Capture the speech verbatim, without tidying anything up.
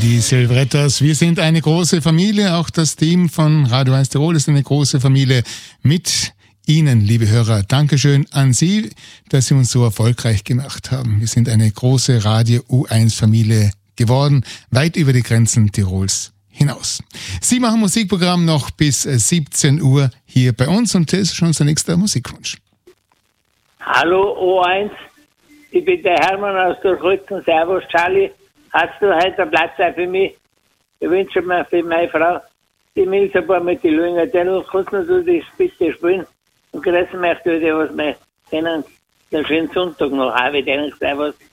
Die Silvrettas, wir sind eine große Familie, auch das Team von Radio eins Tirol ist eine große Familie mit Ihnen, liebe Hörer. Dankeschön an Sie, dass Sie uns so erfolgreich gemacht haben. Wir sind eine große Radio U eins Familie geworden, weit über die Grenzen Tirols hinaus. Sie machen Musikprogramm noch bis siebzehn Uhr hier bei uns und das ist schon unser nächster Musikwunsch. Hallo O eins, ich bin der Hermann aus Durchholzen. Servus Charlie. Hast du heute einen Platz auch für mich? Ich wünsche mir für meine Frau, die Milzerbar mit den Lünger. Dennoch kannst du das bitte spielen. Und grüßen möchte ich dir, was wir kennen. Den schönen Sonntag noch. Habe ich denke, servus.